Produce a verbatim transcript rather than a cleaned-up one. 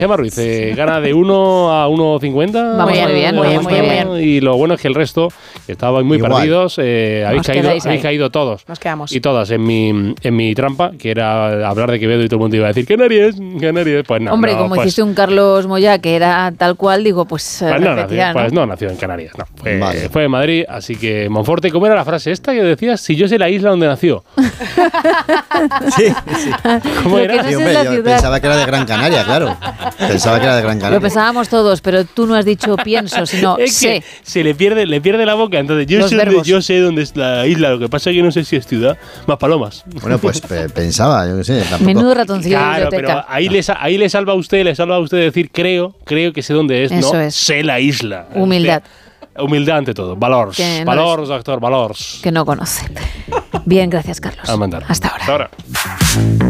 Gemma Ruiz, eh, gana de uno a uno cincuenta. Vamos muy bien, muy bien, muy bien. Y lo bueno es que el resto, que estaban muy Igual. perdidos, eh, habéis, caído, quedáis habéis ahí. caído todos. Nos quedamos. Y todas en mi, en mi trampa, que era hablar de Quevedo y todo el mundo iba a decir Canarias, Canarias. Pues no, Hombre, no, como pues, hiciste un Carlos Moyá que era tal cual, digo, pues, eh, pues, no, nació, repetirá, pues ¿no? no nació en Canarias, no. Fue, Vale. fue en Madrid, así que Monforte, ¿cómo era la frase esta que decías? Si yo sé la isla donde nació. Sí, sí. ¿Cómo Lo que era? no Sí, sé hombre, es la yo ciudad. pensaba que era de Gran Canaria, claro. Pensaba que era de Gran Canaria. Lo pensábamos todos, pero tú no has dicho pienso, sino Es sé. que se le pierde, le pierde la boca. Entonces, yo Los sé, dónde, verbos. yo sé dónde es la isla. Lo que pasa es que no sé si es ciudad. Más palomas. Bueno, pues pe- pensaba, yo qué sé. Tampoco. Menudo ratoncillo de Claro, pero biblioteca. ahí le, sa- ahí le salva a usted, le salva a usted decir creo, creo que sé dónde es, Eso no es. sé la isla. Humildad. Usted- humildad ante todo. Valors. Que no Valors, doctor, valors. Que no conoce. Bien, gracias, Carlos. A mandar. Hasta ahora. Hasta ahora.